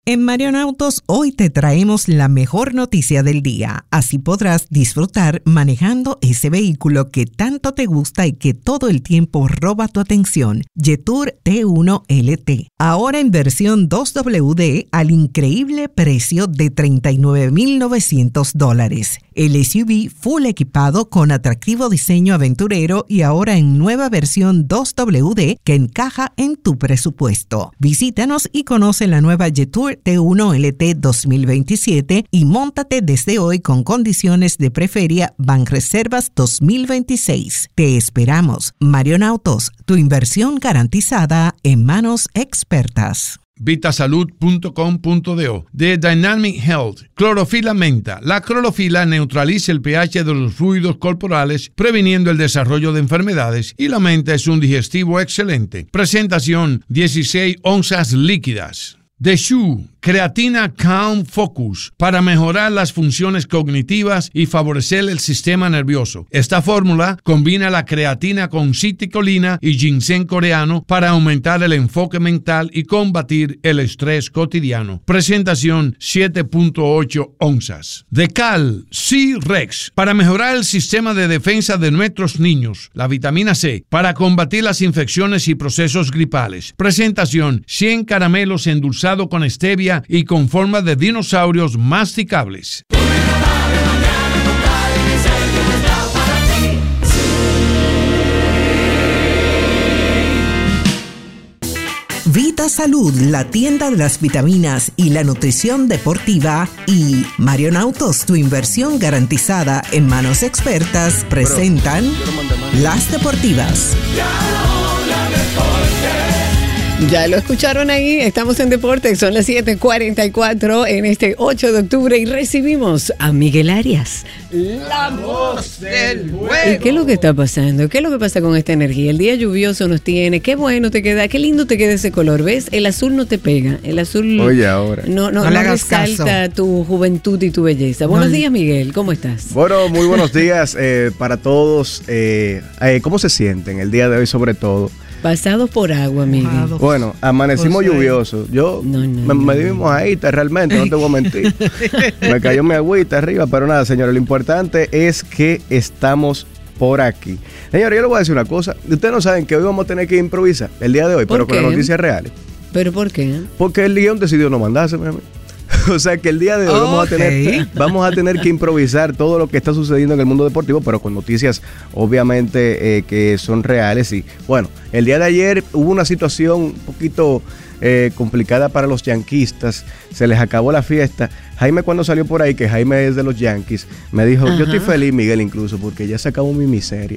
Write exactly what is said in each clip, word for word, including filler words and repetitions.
En Marion Autos hoy te traemos la mejor noticia del día. Así podrás disfrutar manejando ese vehículo que tanto te gusta y que todo el tiempo roba tu atención. Jetour T uno L T. Ahora en versión dos W D al increíble precio de treinta y nueve mil novecientos dólares. El S U V full equipado con atractivo diseño aventurero y ahora en nueva versión dos W D que encaja en tu presupuesto. Visítanos y conoce la nueva Jetour T uno L T dos mil veintisiete y móntate desde hoy con condiciones de preferia Banreservas dos mil veintiséis. Te esperamos. Marion Autos, tu inversión garantizada en manos expertas. Vitasalud punto com punto do. De Dynamic Health. Clorofila menta. La clorofila neutraliza el pH de los fluidos corporales, previniendo el desarrollo de enfermedades, y la menta es un digestivo excelente. Presentación: dieciséis onzas líquidas. The Shoe, creatina Calm Focus, para mejorar las funciones cognitivas y favorecer el sistema nervioso. Esta fórmula combina la creatina con citicolina y ginseng coreano para aumentar el enfoque mental y combatir el estrés cotidiano. Presentación: siete punto ocho onzas. The Cal C-Rex, para mejorar el sistema de defensa de nuestros niños. La vitamina C, para combatir las infecciones y procesos gripales. Presentación: cien caramelos endulzados con stevia y con forma de dinosaurios masticables. Vita Salud, la tienda de las vitaminas y la nutrición deportiva, y Marion Autos, tu inversión garantizada en manos expertas, presentan Las Deportivas. Ya lo escucharon ahí, estamos en Deportes, son las siete cuarenta y cuatro en este ocho de octubre y recibimos a Miguel Arias, la voz del juego. ¿Y qué es lo que está pasando? ¿Qué es lo que pasa con esta energía? El día lluvioso nos tiene, qué bueno te queda, qué lindo te queda ese color, ¿ves? El azul no te pega, el azul Oye, ahora. no, no, no, no resalta caso. Tu juventud y tu belleza. Buenos no. días, Miguel, ¿cómo estás? Bueno, muy buenos días eh, para todos. Eh, eh, ¿Cómo se sienten el día de hoy sobre todo? Pasados por agua, Miguel. Bueno, amanecimos José. lluviosos. Yo no, no, me, no, me di mi mojadita, realmente, no te voy a mentir. Me cayó mi agüita arriba, pero nada, señores, lo importante es que estamos por aquí. Señores, yo les voy a decir una cosa. Ustedes no saben que hoy vamos a tener que improvisar el día de hoy, pero qué? con las noticias reales. ¿Pero por qué? Porque el guión decidió no mandarse, mi amigo. O sea que el día de hoy okay. vamos a tener vamos a tener que improvisar todo lo que está sucediendo en el mundo deportivo, pero con noticias obviamente eh, que son reales. Y bueno, el día de ayer hubo una situación un poquito eh, complicada para los yanquistas. Se les acabó la fiesta. Jaime, cuando salió por ahí, que Jaime es de los Yankees, me dijo: Ajá. yo estoy feliz, Miguel, incluso porque ya se acabó mi miseria.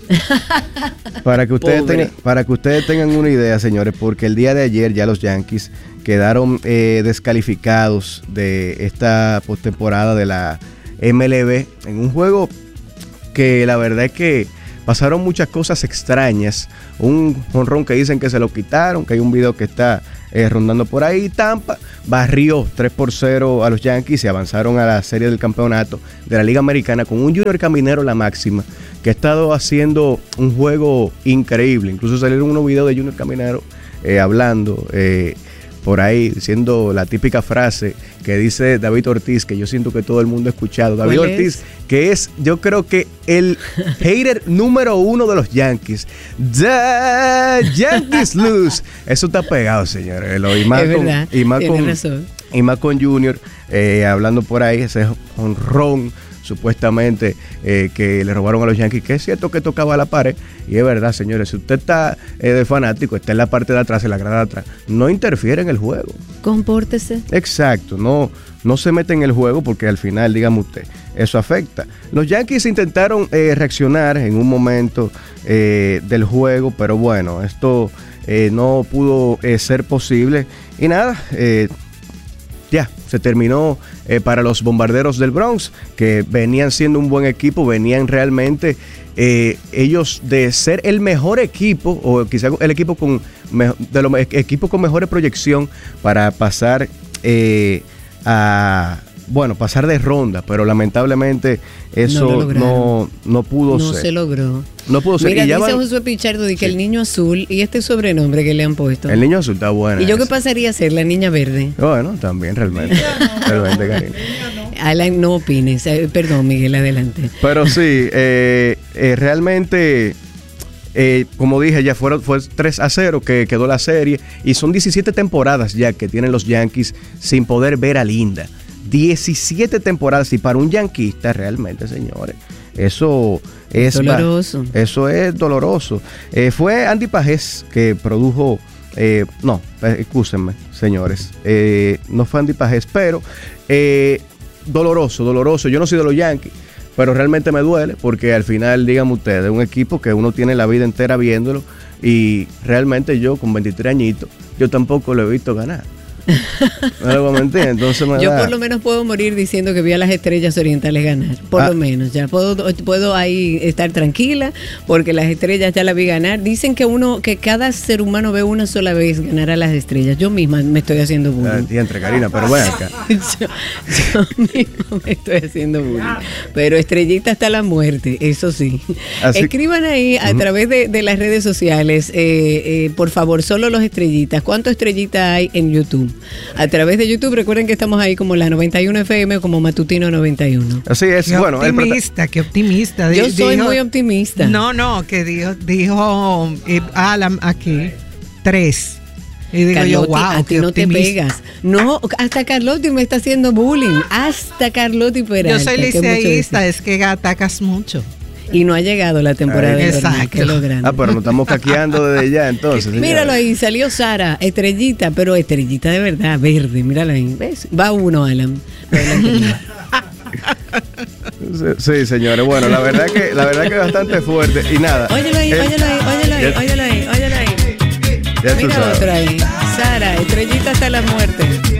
Para que ustedes tengan, para que ustedes tengan una idea, señores, porque el día de ayer ya los Yankees quedaron eh, descalificados de esta postemporada de la M L B en un juego que la verdad es que pasaron muchas cosas extrañas. Un jonrón que dicen que se lo quitaron, que hay un video que está eh, rondando por ahí. Tampa barrió tres por cero a los Yankees y avanzaron a la serie del campeonato de la Liga Americana con un Junior Caminero la máxima, que ha estado haciendo un juego increíble. Incluso salieron unos videos de Junior Caminero eh, hablando eh, por ahí, diciendo la típica frase que dice David Ortiz, que yo siento que todo el mundo ha escuchado. David Ortiz, que es, yo creo que el hater número uno de los Yankees. The Yankees lose. Eso está pegado, señores. Y más es con, verdad, y más tiene con, razón. Y más con Junior, eh, hablando por ahí, ese honrón supuestamente eh, que le robaron a los Yankees, que es cierto que tocaba la pared, y es verdad, señores, si usted está eh, de fanático, está en la parte de atrás, en la grada de atrás, no interfiere en el juego. Compórtese. Exacto, no, no se mete en el juego porque al final, dígame usted, eso afecta. Los Yankees intentaron eh, reaccionar en un momento eh, del juego, pero bueno, esto eh, no pudo eh, ser posible, y nada, eh, ya, se terminó eh, para los Bombarderos del Bronx, que venían siendo un buen equipo, venían realmente eh, ellos de ser el mejor equipo, o quizá el equipo con de los equipos con mejores proyección para pasar eh, a bueno, pasar de ronda, pero lamentablemente eso no, no, no pudo no ser. No se logró. No pudo ser. Mira, y ya dice van... Josué Pichardo de que sí. el niño azul y este sobrenombre que le han puesto. El niño azul está bueno. ¿Y yo ese. qué pasaría a ser la niña verde? Bueno, también realmente. realmente, Karina. Alan, no opines. Eh, perdón, Miguel, adelante. Pero sí, eh, eh, realmente... Eh, como dije, ya fueron, fue tres a cero que quedó la serie y son diecisiete temporadas ya que tienen los Yankees sin poder ver a Linda. diecisiete temporadas y para un yanquista realmente, señores, eso es doloroso. Eso es doloroso. Eh, fue Andy Pajés que produjo, eh, no, excúsenme, señores, eh, no fue Andy Pajés, pero eh, doloroso, doloroso. Yo no soy de los Yankees, pero realmente me duele porque al final, díganme ustedes, un equipo que uno tiene la vida entera viéndolo y realmente yo con veintitrés añitos, yo tampoco lo he visto ganar. No lo voy a mentir, entonces me Yo da... por lo menos puedo morir diciendo que vi a las Estrellas Orientales ganar, por ah. lo menos, ya puedo, puedo ahí estar tranquila porque las Estrellas ya la vi ganar. Dicen que uno, que cada ser humano ve una sola vez ganar a las Estrellas. Yo misma me estoy haciendo bullying. Ah, entre Karina, pero bueno acá. yo, yo misma me estoy haciendo bullying. Pero Estrellita hasta la muerte, eso sí. Así... Escriban ahí a uh-huh. través de, de las redes sociales, eh, eh, por favor, solo los Estrellitas. ¿Cuántos Estrellitas hay en YouTube? A través de YouTube, recuerden que estamos ahí como la noventa y uno F M o como Matutino noventa y uno. Así es, qué bueno. Optimista, el... qué optimista. Yo dijo, soy muy optimista. No, no, que dijo, dijo eh, Alan aquí, tres. Y digo Carlotti, yo, wow, a ti no optimista. Te pegas. No, hasta Carlotti me está haciendo bullying. Hasta Carlotti Peralta. Yo soy liceísta, es que atacas mucho. Y no ha llegado la temporada de invierno, que lo grande. Ah, pero nos estamos caqueando desde ya entonces. Míralo ahí, salió Sara, Estrellita, pero Estrellita de verdad, verde, míralo ahí. ¿Ves? Va uno, Alan. Sí, sí, señores, bueno, la verdad que la verdad que es bastante fuerte y nada. Óyelo ahí, el, óyelo ahí, óyelo ahí, óyelo ahí, óyelo ahí. Ya mira otro ahí. Sara, Estrellita hasta la muerte.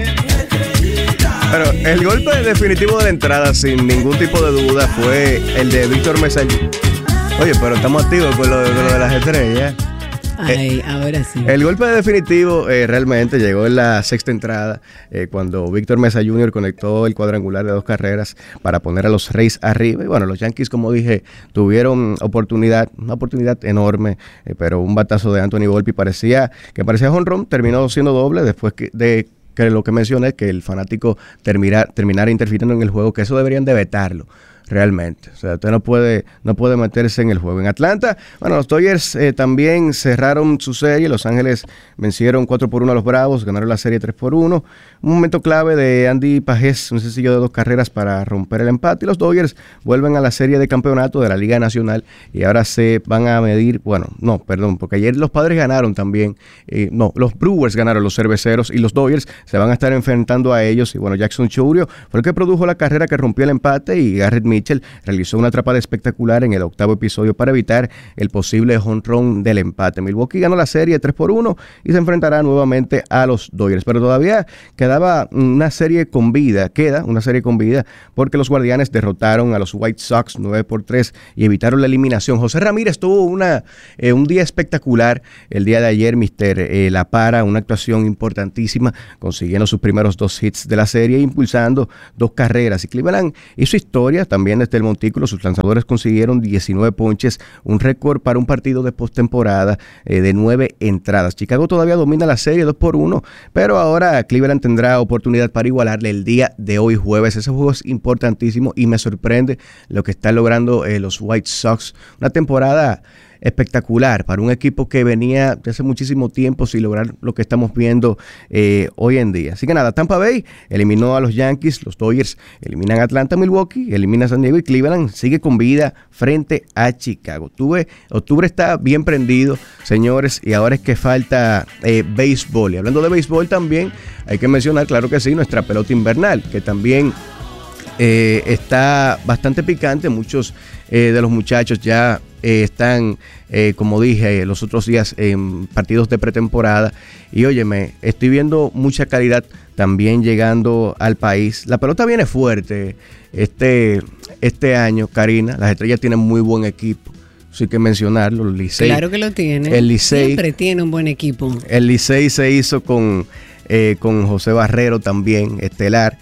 Pero el golpe definitivo de la entrada, sin ningún tipo de duda, fue el de Víctor Mesa Junior Oye, pero estamos activos con lo de, con lo de las estrellas. Ay, eh, ahora sí. El golpe definitivo eh, realmente llegó en la sexta entrada, eh, cuando Víctor Mesa junior conectó el cuadrangular de dos carreras para poner a los Rays arriba. Y bueno, los Yankees, como dije, tuvieron oportunidad, una oportunidad enorme, eh, pero un batazo de Anthony Volpi parecía que parecía jonrón, terminó siendo doble después que, de que lo que mencioné, que el fanático terminara, terminara interfiriendo en el juego, que eso deberían de vetarlo. Realmente, o sea, usted no puede, no puede meterse en el juego. En Atlanta, bueno, los Dodgers eh, también cerraron su serie. Los Ángeles vencieron cuatro por uno a los Bravos, ganaron la serie tres por uno. Un momento clave de Andy Pajés, un sencillo de dos carreras para romper el empate. Y los Dodgers vuelven a la serie de campeonato de la Liga Nacional y ahora se van a medir, bueno, no, perdón, porque ayer los Padres ganaron también, eh, no, los Brewers ganaron, los Cerveceros, y los Dodgers se van a estar enfrentando a ellos. Y bueno, Jackson Chourio fue el que produjo la carrera que rompió el empate y Garrett Mitchell realizó una atrapada espectacular en el octavo episodio para evitar el posible jonrón del empate. Milwaukee ganó la serie tres por uno y se enfrentará nuevamente a los Dodgers, pero todavía quedaba una serie con vida, queda una serie con vida, porque los Guardianes derrotaron a los White Sox nueve por tres y evitaron la eliminación. José Ramírez tuvo una, eh, un día espectacular el día de ayer, mister Eh, La Para, una actuación importantísima, consiguiendo sus primeros dos hits de la serie, impulsando dos carreras, y Cleveland hizo historia también desde el montículo. Sus lanzadores consiguieron diecinueve ponches, un récord para un partido de postemporada eh, de nueve entradas. Chicago todavía domina la serie dos por uno, pero ahora Cleveland tendrá oportunidad para igualarle el día de hoy jueves. Ese juego es importantísimo y me sorprende lo que están logrando eh, los White Sox. Una temporada espectacular para un equipo que venía de hace muchísimo tiempo sin lograr lo que estamos viendo eh, hoy en día. Así que nada, Tampa Bay eliminó a los Yankees, los Dodgers eliminan a Atlanta, Milwaukee, elimina a San Diego y Cleveland sigue con vida frente a Chicago. Tuve, octubre está bien prendido, señores, y ahora es que falta eh, béisbol. Y hablando de béisbol también hay que mencionar, claro que sí, nuestra pelota invernal, que también eh, está bastante picante. Muchos eh, de los muchachos ya Eh, están, eh, como dije, eh, los otros días en partidos de pretemporada. Y óyeme, estoy viendo mucha calidad también llegando al país. La pelota viene fuerte este, este año, Karina. Las Estrellas tienen muy buen equipo. Eso hay que mencionarlo. El Licey, claro que lo tiene. El Licey, siempre tiene un buen equipo. El Licey se hizo con, eh, con José Barrero también, estelar.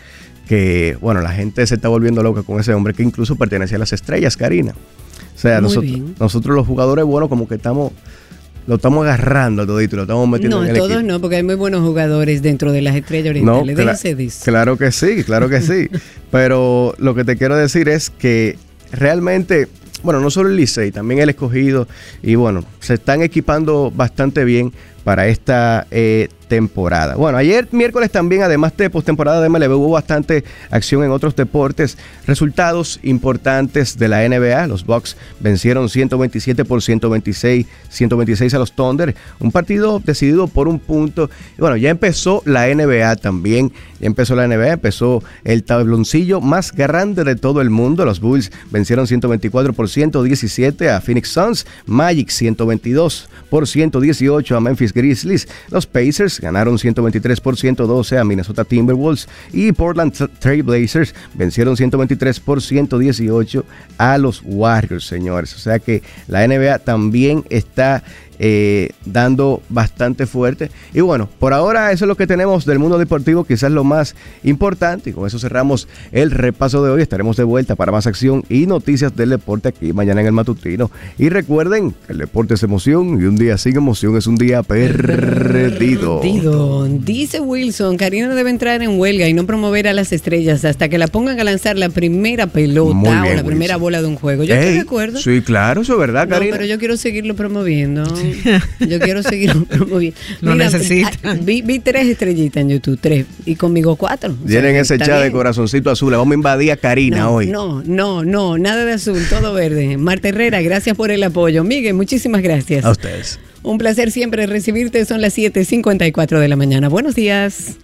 que, bueno, la gente se está volviendo loca con ese hombre que incluso pertenece a las Estrellas, Karina. O sea, nosotros, nosotros los jugadores buenos como que estamos... Lo estamos agarrando todito y lo estamos metiendo no, en el todos equipo. No, porque hay muy buenos jugadores dentro de las Estrellas Orientales. No, cla- claro que sí, claro que sí. Pero lo que te quiero decir es que realmente, bueno, no solo el Licey, también el Escogido, y bueno, se están equipando bastante bien para esta eh, temporada. Bueno, ayer miércoles también, además de postemporada de M L B, hubo bastante acción en otros deportes. Resultados importantes de la N B A. Los Bucks vencieron ciento veintisiete por ciento veintiséis, ciento veintiséis a los Thunder. Un partido decidido por un punto. Y bueno, ya empezó la N B A también. Ya empezó la N B A, empezó el tabloncillo más grande de todo el mundo. Los Bulls vencieron ciento veinticuatro por ciento diecisiete a Phoenix Suns. Magic ciento veintidós por ciento dieciocho a Memphis Grizzlies. Los Pacers ganaron ciento veintitrés por ciento doce a Minnesota Timberwolves y Portland Trail Blazers vencieron ciento veintitrés por ciento dieciocho a los Warriors, señores. O sea que la N B A también está eh, dando bastante fuerte. Y bueno, por ahora eso es lo que tenemos del mundo deportivo, quizás lo más importante. Y con eso cerramos el repaso de hoy. Estaremos de vuelta para más acción y noticias del deporte aquí mañana en el Matutino. Y recuerden que el deporte es emoción y un día sin emoción es un día perdido. Perdido. Dice Wilson, Karina debe entrar en huelga y no promover a las estrellas hasta que la pongan a lanzar la primera pelota bien, o la Wilson. primera bola de un juego. Yo estoy de acuerdo. Sí, claro, eso es verdad, Karina. No, pero yo quiero seguirlo promoviendo. Yo quiero seguirlo promoviendo. Lo necesitan. Vi, vi tres estrellitas en YouTube, tres, y conmigo cuatro. Tienen o sea, ese chat de corazoncito azul. Vamos a invadir a Karina no, hoy. No, no, no, nada de azul, todo verde. Marta Herrera, gracias por el apoyo. Miguel, muchísimas gracias. A ustedes. Un placer siempre recibirte. Son las siete cincuenta y cuatro de la mañana. Buenos días.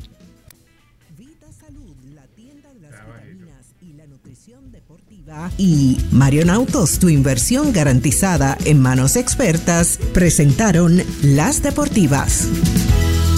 Vita Salud, la tienda de las vitaminas y la nutrición deportiva. Y Marionautos, tu inversión garantizada en manos expertas, presentaron Las Deportivas.